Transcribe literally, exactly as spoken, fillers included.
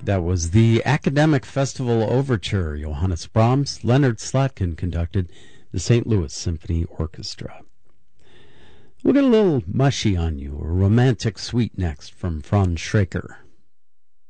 That was the Academic Festival Overture. Johannes Brahms, Leonard Slatkin conducted, the Saint Louis Symphony Orchestra. We'll get a little mushy on you, a romantic suite next from Franz Schraker.